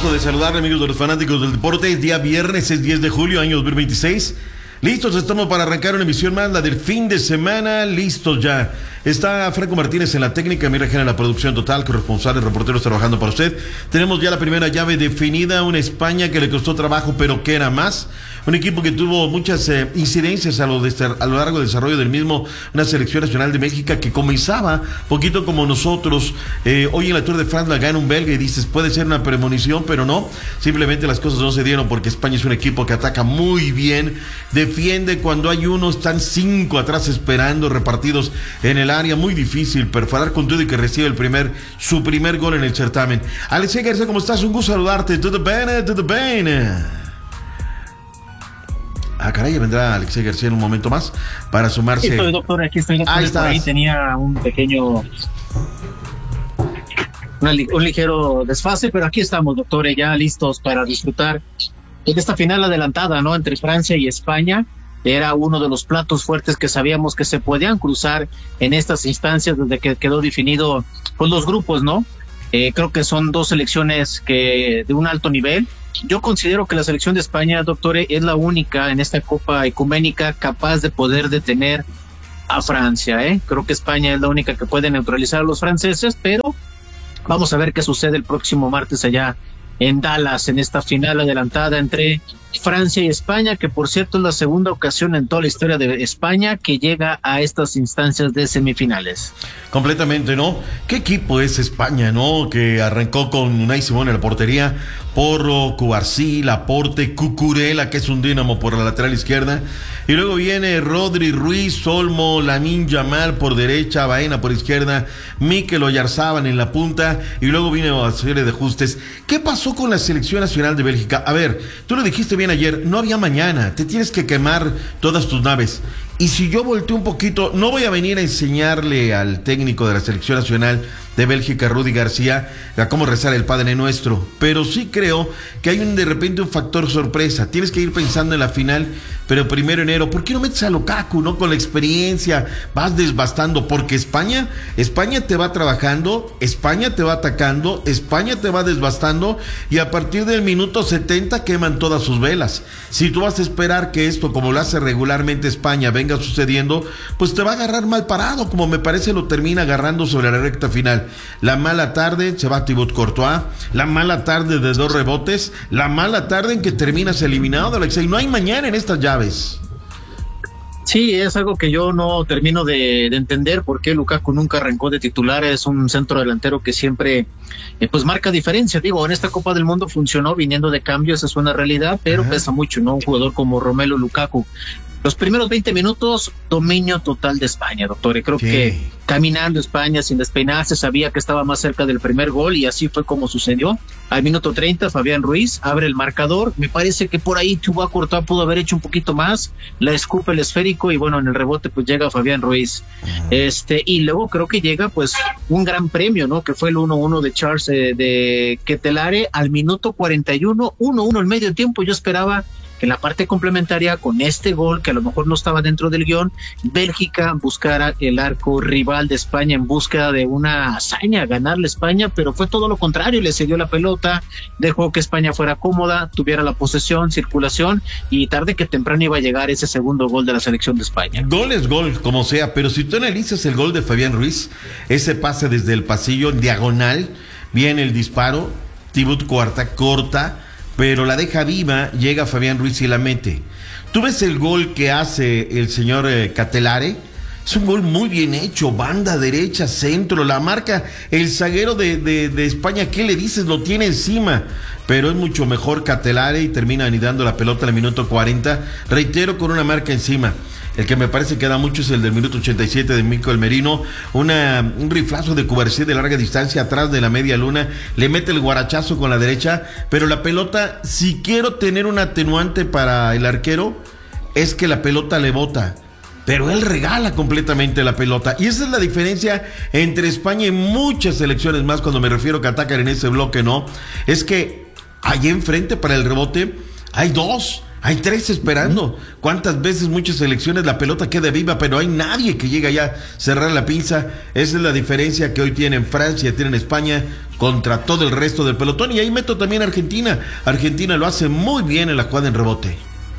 Gusto de saludar, amigos de los fanáticos del deporte. Es día viernes, es 10 de julio, año 2026. Listos estamos para arrancar una emisión más, la del fin de semana. Listos ya. Está Franco Martínez en la técnica, Mira Jena en la producción total, corresponsales, reporteros trabajando para usted. Tenemos ya la primera llave definida, una España que le costó trabajo, pero que era más. Un equipo que tuvo muchas incidencias a lo largo del desarrollo del mismo, una selección nacional de México que comenzaba poquito como nosotros. Hoy en la Tour de France la gana un belga y dices, puede ser una premonición, pero no. Simplemente las cosas no se dieron porque España es un equipo que ataca muy bien, defiende cuando hay uno, están 5 atrás esperando, repartidos en el área, muy difícil perforar con todo y que recibe su primer gol en el certamen. Alexei García, ¿cómo estás? Un gusto saludarte. Todo bien. Ah, caray, vendrá Alexei García en un momento más para sumarse. Aquí estoy, doctor. Ahí estás. Ahí tenía un pequeño, un ligero desfase, pero aquí estamos, doctor, ya listos para disfrutar de esta final adelantada, ¿no? Entre Francia y España. Era uno de los platos fuertes que sabíamos que se podían cruzar en estas instancias desde que quedó definido con los grupos, ¿no? Creo que son dos selecciones que de un alto nivel. Yo considero que la selección de España, doctor, es la única en esta Copa Ecuménica capaz de poder detener a Francia, Creo que España es la única que puede neutralizar a los franceses, pero vamos a ver qué sucede el próximo martes allá en Dallas, en esta final adelantada entre Francia y España, que por cierto es la segunda ocasión en toda la historia de España que llega a estas instancias de semifinales. Completamente, ¿no? ¿Qué equipo es España, no? Que arrancó con Unai Simón en la portería, Porro, Cubarsí, Laporte, Cucurella, que es un dínamo por la lateral izquierda, y luego viene Rodri, Ruiz, Olmo, Lamine Yamal por derecha, Baena por izquierda, Mikel Oyarzabal en la punta, y luego viene una serie de ajustes. ¿Qué pasó con la selección nacional de Bélgica? A ver, tú lo dijiste bien ayer, no había mañana, te tienes que quemar todas tus naves. Y si yo volteo un poquito, no voy a venir a enseñarle al técnico de la selección nacional de Bélgica, Rudi García, a cómo rezar el Padre Nuestro, pero sí creo que hay de repente un factor sorpresa. Tienes que ir pensando en la final, pero 1 de enero, ¿por qué no metes a Lukaku, no? Con la experiencia, vas desbastando, porque España te va trabajando, España te va atacando, España te va desbastando, y a partir del minuto 70 queman todas sus velas. Si tú vas a esperar que esto, como lo hace regularmente España, venga sucediendo, pues te va a agarrar mal parado, como me parece lo termina agarrando sobre la recta final. La mala tarde se va Thibaut Courtois, la mala tarde de 2 rebotes, la mala tarde en que terminas eliminado, Alexei. No hay mañana en estas llaves. Sí, es algo que yo no termino de entender por qué Lukaku nunca arrancó de titular. Es un centro delantero que siempre pues marca diferencia. Digo, en esta Copa del Mundo funcionó viniendo de cambio, esa es una realidad, pero pesa mucho, ¿no? Un jugador como Romelu Lukaku. Los primeros 20 minutos, dominio total de España, doctor. Y creo que caminando España sin despeinarse, sabía que estaba más cerca del primer gol y así fue como sucedió. Al minuto 30, Fabián Ruiz abre el marcador. Me parece que por ahí Thibaut Courtois pudo haber hecho un poquito más. La escupe el esférico y bueno, en el rebote pues llega Fabián Ruiz. Y luego creo que llega pues un gran premio, ¿no? Que fue el 1-1 de Charles de Ketelare al minuto 41, 1-1 al medio tiempo. Yo esperaba en la parte complementaria, con este gol que a lo mejor no estaba dentro del guión, Bélgica buscara el arco rival de España en búsqueda de una hazaña, ganarle a España, pero fue todo lo contrario, le cedió la pelota, dejó que España fuera cómoda, tuviera la posesión, circulación, y tarde que temprano iba a llegar ese segundo gol de la selección de España. Gol es gol, como sea, pero si tú analizas el gol de Fabián Ruiz, ese pase desde el pasillo en diagonal, viene el disparo, Thibaut Courtois corta, pero la deja viva, llega Fabián Ruiz y la mete. ¿Tú ves el gol que hace el señor Ketelare? Es un gol muy bien hecho, banda derecha, centro, la marca, el zaguero de España, ¿qué le dices? Lo tiene encima, pero es mucho mejor Ketelare y termina anidando la pelota al minuto 40, reitero, con una marca encima. El que me parece que da mucho es el del minuto 87 de Mikel Merino, un riflazo de Cubarsí de larga distancia atrás de la media luna, le mete el guarachazo con la derecha, pero la pelota, si quiero tener un atenuante para el arquero, es que la pelota le bota, pero él regala completamente la pelota, y esa es la diferencia entre España y muchas selecciones más, cuando me refiero que atacan en ese bloque, ¿no? Es que allí enfrente para el rebote hay 2, Hay 3 esperando. ¿Cuántas veces, muchas selecciones, la pelota queda viva, pero hay nadie que llega ya a cerrar la pinza? Esa es la diferencia que hoy tienen Francia, tienen España contra todo el resto del pelotón. Y ahí meto también a Argentina. Argentina lo hace muy bien en la jugada en rebote.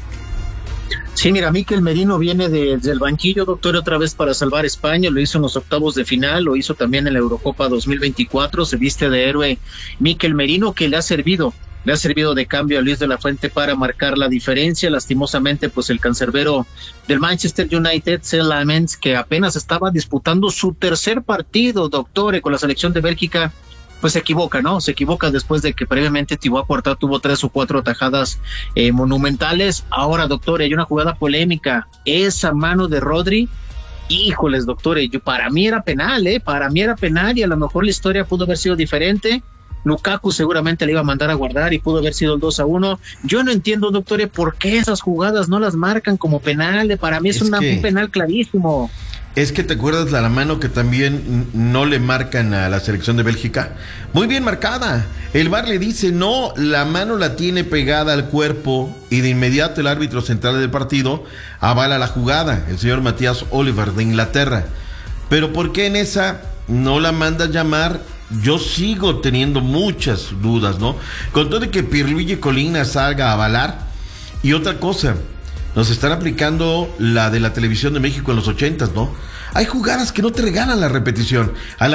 Sí, mira, Mikel Merino viene del banquillo, doctor, otra vez para salvar España, lo hizo en los octavos de final, lo hizo también en la Eurocopa 2024, se viste de héroe Mikel Merino, que le ha servido de cambio a Luis de la Fuente para marcar la diferencia. Lastimosamente, pues el cancerbero del Manchester United, Sean Lamens, que apenas estaba disputando su tercer partido, doctor, con la selección de Bélgica, pues se equivoca, ¿no? Se equivoca después de que previamente Thibaut Courtois tuvo 3 o 4 atajadas monumentales. Ahora, doctor, hay una jugada polémica. Esa mano de Rodri, híjoles, doctor, para mí era penal, para mí era penal, y a lo mejor la historia pudo haber sido diferente. Lukaku seguramente le iba a mandar a guardar y pudo haber sido el 2-1. Yo no entiendo, doctor, por qué esas jugadas no las marcan como penal. Para mí es un penal clarísimo. Es que te acuerdas de la mano que también no le marcan a la selección de Bélgica. Muy bien marcada. El VAR le dice no, la mano la tiene pegada al cuerpo, y de inmediato el árbitro central del partido avala la jugada, el señor Matías Oliver de Inglaterra. Pero ¿por qué en esa no la manda llamar? Yo sigo teniendo muchas dudas, ¿no? Con todo de que Pierluigi Colina salga a avalar. Y otra cosa, nos están aplicando la de la televisión de México en los 80s, ¿no? Hay jugadas que no te regalan la repetición.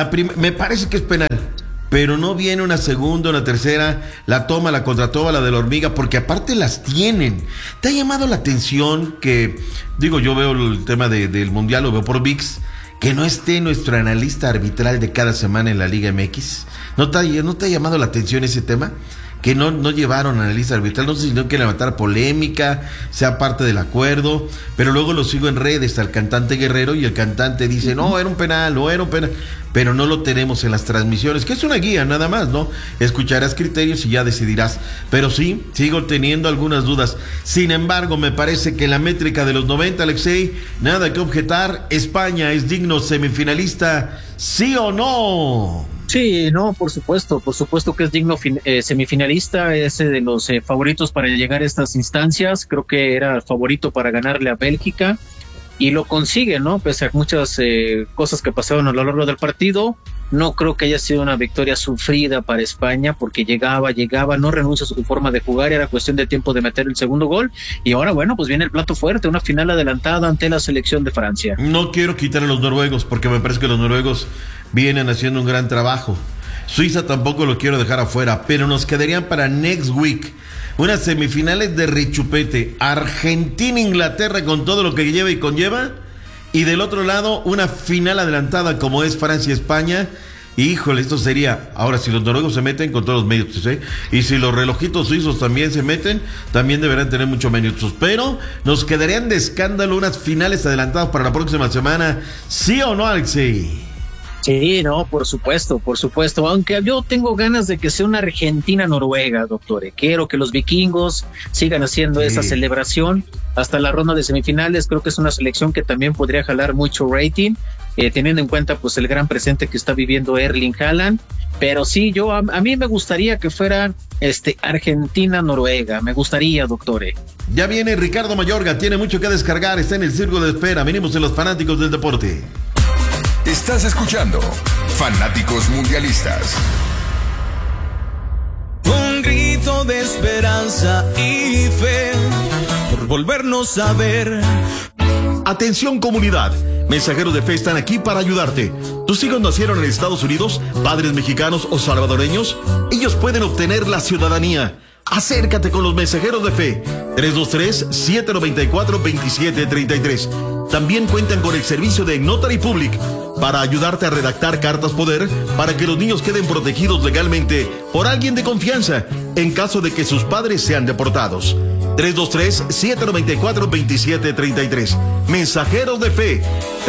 Me parece que es penal, pero no viene una segunda, una tercera, la toma, la contratoma, la de la hormiga, porque aparte las tienen. ¿Te ha llamado la atención que, digo, yo veo el tema del Mundial, lo veo por ViX, que no esté nuestro analista arbitral de cada semana en la Liga MX? ¿No te ha llamado la atención ese tema? Que no llevaron analista arbitral, no sé si no quieren levantar polémica, sea parte del acuerdo, pero luego lo sigo en redes al cantante Guerrero, y el cantante dice, no, era un penal, pero no lo tenemos en las transmisiones, que es una guía nada más, ¿no? Escucharás criterios y ya decidirás, pero sí, sigo teniendo algunas dudas. Sin embargo, me parece que la métrica de los 90, Alexei, nada que objetar. España es digno semifinalista, ¿sí o no? Sí, no, por supuesto que es digno semifinalista, es de los favoritos para llegar a estas instancias. Creo que era el favorito para ganarle a Bélgica y lo consigue, ¿no? Pese a muchas cosas que pasaron a lo largo del partido. No creo que haya sido una victoria sufrida para España, porque llegaba, no renuncia a su forma de jugar, era cuestión de tiempo de meter el segundo gol, y ahora, bueno, pues viene el plato fuerte, una final adelantada ante la selección de Francia. No quiero quitar a los noruegos, porque me parece que los noruegos vienen haciendo un gran trabajo. Suiza tampoco lo quiero dejar afuera, pero nos quedarían para next week unas semifinales de rechupete, Argentina-Inglaterra con todo lo que lleva y conlleva, y del otro lado una final adelantada como es Francia-España. Híjole, esto sería, ahora si los noruegos se meten con todos los méritos, y si los relojitos suizos también se meten, también deberán tener muchos méritos, pero nos quedarían de escándalo unas finales adelantadas para la próxima semana, ¿sí o no, Alexei? Sí, no, por supuesto, aunque yo tengo ganas de que sea una Argentina-Noruega, doctor. Quiero que los vikingos sigan haciendo esa celebración hasta la ronda de semifinales. Creo que es una selección que también podría jalar mucho rating, teniendo en cuenta pues el gran presente que está viviendo Erling Haaland. Pero sí, a mí me gustaría que fuera Argentina-Noruega, me gustaría, doctor. Ya viene Ricardo Mayorga, tiene mucho que descargar, está en el círculo de espera. Venimos en los fanáticos del deporte. Estás escuchando Fanáticos Mundialistas. Un grito de esperanza y fe por volvernos a ver. Atención, comunidad, mensajeros de fe están aquí para ayudarte. ¿Tus hijos nacieron en Estados Unidos, padres mexicanos o salvadoreños? Ellos pueden obtener la ciudadanía. Acércate con los mensajeros de fe. 323-794-2733. También cuentan con el servicio de Notary Public para ayudarte a redactar cartas poder para que los niños queden protegidos legalmente por alguien de confianza en caso de que sus padres sean deportados. 323-794-2733. Mensajeros de fe.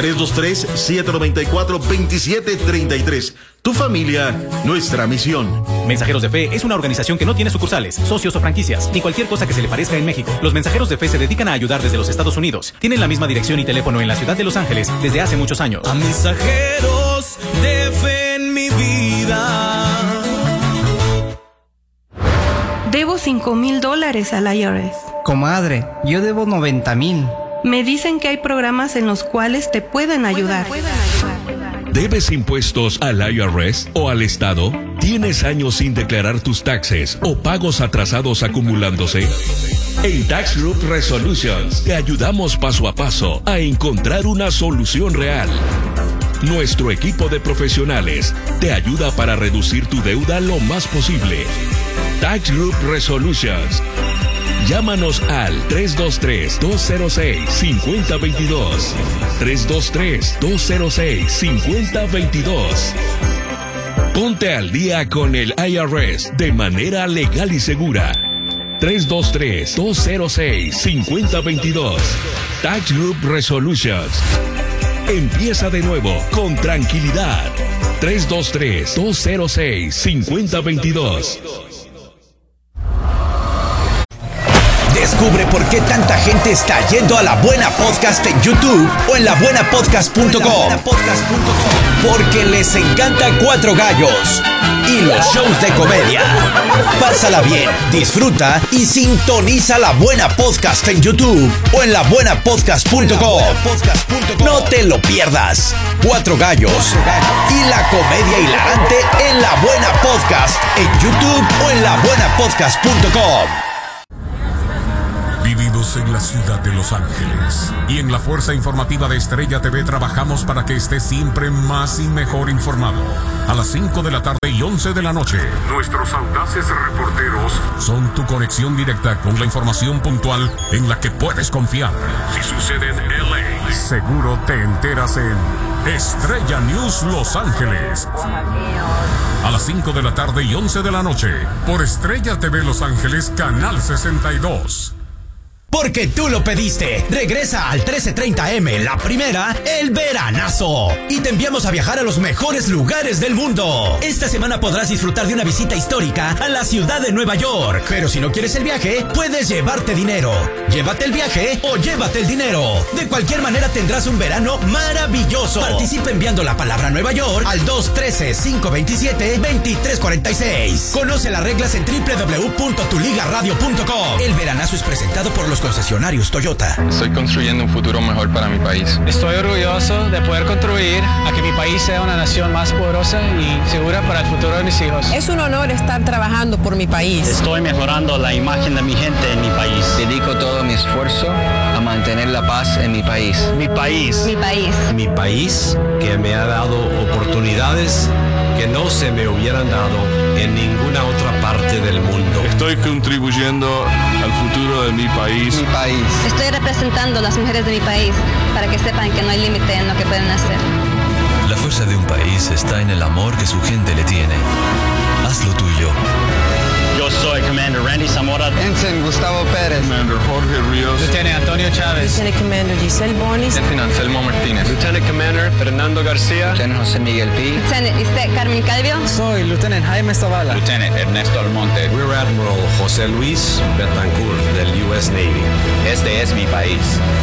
323-794-2733. Tu familia, nuestra misión. Mensajeros de Fe es una organización que no tiene sucursales, socios o franquicias, ni cualquier cosa que se le parezca en México. Los Mensajeros de Fe se dedican a ayudar desde los Estados Unidos. Tienen la misma dirección y teléfono en la ciudad de Los Ángeles desde hace muchos años. A mensajeros de fe en mi vida. Debo $5,000 al IRS. Comadre, yo debo 90,000. Me dicen que hay programas en los cuales te pueden ayudar. ¿Debes impuestos al IRS o al Estado? ¿Tienes años sin declarar tus taxes o pagos atrasados acumulándose? En Tax Group Resolutions te ayudamos paso a paso a encontrar una solución real. Nuestro equipo de profesionales te ayuda para reducir tu deuda lo más posible. Tax Group Resolutions. Llámanos al 323-206-5022. 323-206-5022. Ponte al día con el IRS de manera legal y segura. 323-206-5022. Tax Group Resolutions. Empieza de nuevo con tranquilidad. 323-206-5022. Descubre por qué tanta gente está yendo a La Buena Podcast en YouTube o en labuenapodcast.com. Porque les encanta Cuatro Gallos y los shows de comedia. Pásala bien, disfruta y sintoniza La Buena Podcast en YouTube o en labuenapodcast.com. No te lo pierdas. Cuatro Gallos y la comedia hilarante en La Buena Podcast en YouTube o en labuenapodcast.com. Vivimos en la ciudad de Los Ángeles y en la Fuerza Informativa de Estrella TV trabajamos para que estés siempre más y mejor informado. A las 5 de la tarde y 11 de la noche, nuestros audaces reporteros son tu conexión directa con la información puntual en la que puedes confiar. Si sucede en LA, seguro te enteras en Estrella News Los Ángeles. A las 5 de la tarde y 11 de la noche, por Estrella TV Los Ángeles, Canal 62. Porque tú lo pediste. Regresa al 1330M, la primera, el veranazo. Y te enviamos a viajar a los mejores lugares del mundo. Esta semana podrás disfrutar de una visita histórica a la ciudad de Nueva York. Pero si no quieres el viaje, puedes llevarte dinero. Llévate el viaje o llévate el dinero. De cualquier manera tendrás un verano maravilloso. Participa enviando la palabra Nueva York al 213-527-2346. Conoce las reglas en www.tuligaradio.com. El veranazo es presentado por los concesionarios Toyota. Estoy construyendo un futuro mejor para mi país. Estoy orgulloso de poder contribuir a que mi país sea una nación más poderosa y segura para el futuro de mis hijos. Es un honor estar trabajando por mi país. Estoy mejorando la imagen de mi gente en mi país. Dedico todo mi esfuerzo a mantener la paz en mi país. Mi país. Mi país. Mi país, que me ha dado oportunidades que no se me hubieran dado en ninguna otra parte del mundo. Estoy contribuyendo al futuro de mi país. Mi país. Estoy representando a las mujeres de mi país para que sepan que no hay límite en lo que pueden hacer. La fuerza de un país está en el amor que su gente le tiene. Haz lo tuyo. Yo soy Commander Randy Zamora. Ensign Gustavo Pérez. Commander Jorge Ríos. Lieutenant Antonio Chávez. Lieutenant Commander Giselle Bonis. Lieutenant Anselmo Martínez. Lieutenant Commander Fernando García. Lieutenant José Miguel P. Lieutenant Isaac Carmen Calvio. Soy Lieutenant Jaime Zavala. Lieutenant Ernesto Almonte. Rear Admiral José Luis Betancourt del US Navy. Este es mi país.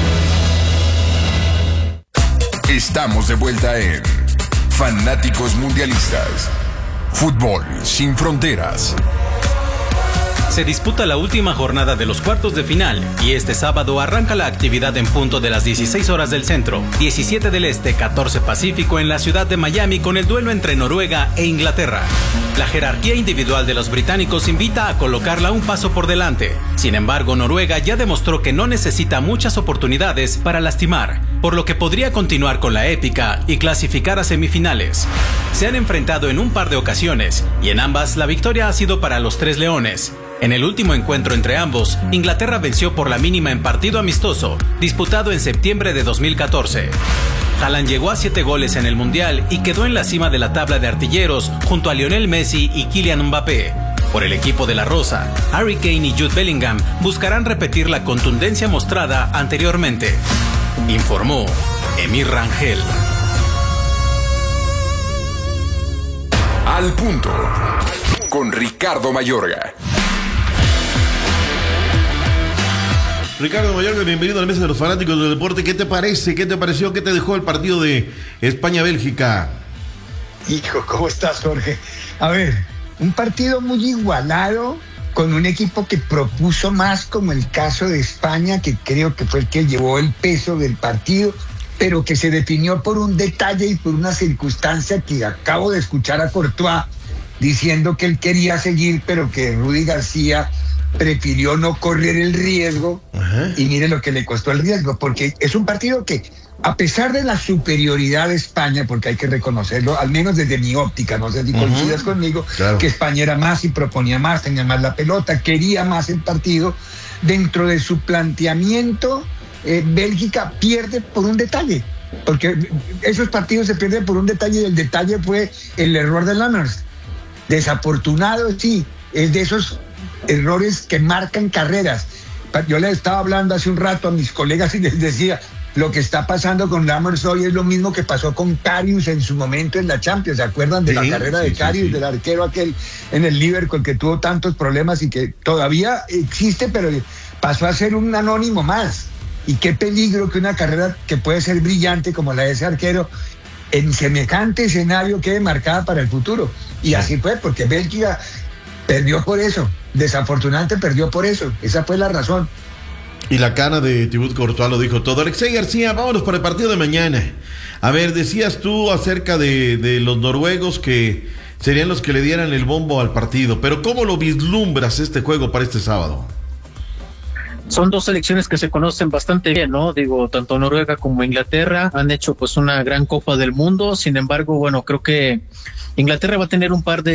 Estamos de vuelta en Fanáticos Mundialistas. Fútbol sin fronteras. Se disputa la última jornada de los cuartos de final y este sábado arranca la actividad en punto de las 16 horas del centro, 17 del este, 14 pacífico en la ciudad de Miami con el duelo entre Noruega e Inglaterra. La jerarquía individual de los británicos invita a colocarla un paso por delante. Sin embargo, Noruega ya demostró que no necesita muchas oportunidades para lastimar, por lo que podría continuar con la épica y clasificar a semifinales. Se han enfrentado en un par de ocasiones y en ambas la victoria ha sido para los Tres Leones. En el último encuentro entre ambos, Inglaterra venció por la mínima en partido amistoso, disputado en septiembre de 2014. Haaland llegó a 7 goles en el Mundial y quedó en la cima de la tabla de artilleros junto a Lionel Messi y Kylian Mbappé. Por el equipo de la Rosa, Harry Kane y Jude Bellingham buscarán repetir la contundencia mostrada anteriormente. Informó Emir Rangel. Al punto, con Ricardo Mayorga. Ricardo Mayorga, bienvenido a la mesa de los fanáticos del deporte. ¿Qué te parece? ¿Qué te pareció? ¿Qué te dejó el partido de España-Bélgica? Hijo, ¿cómo estás, Jorge? A ver, un partido muy igualado, con un equipo que propuso más, como el caso de España, que creo que fue el que llevó el peso del partido, pero que se definió por un detalle y por una circunstancia que acabo de escuchar a Courtois diciendo que él quería seguir, pero que Rudy García prefirió no correr el riesgo. Ajá. Y mire lo que le costó el riesgo, porque es un partido que, a pesar de la superioridad de España, porque hay que reconocerlo, al menos desde mi óptica, no sé si coincidas conmigo, claro, que España era más y proponía más, tenía más la pelota, quería más el partido, dentro de su planteamiento, Bélgica pierde por un detalle, porque esos partidos se pierden por un detalle, y el detalle fue el error de Lammers. Desafortunado, sí, es de esos errores que marcan carreras. Yo le estaba hablando hace un rato a mis colegas y les decía, lo que está pasando con Lammers hoy es lo mismo que pasó con Karius en su momento en la Champions. ¿Se acuerdan de la carrera de Karius, del arquero aquel en el Liverpool que tuvo tantos problemas y que todavía existe, pero pasó a ser un anónimo más? Y qué peligro que una carrera que puede ser brillante como la de ese arquero en semejante escenario quede marcada para el futuro. Y así fue, porque Bélgica perdió por eso. Desafortunadamente perdió por eso. Esa fue la razón. Y la cara de Thibaut Courtois lo dijo todo. Alexei García, vámonos para el partido de mañana. A ver, decías tú acerca de los noruegos que serían los que le dieran el bombo al partido, pero ¿cómo lo vislumbras este juego para este sábado? Son dos selecciones que se conocen bastante bien, ¿no? Digo, tanto Noruega como Inglaterra han hecho pues una gran Copa del Mundo. Sin embargo, bueno, creo que Inglaterra va a tener un par de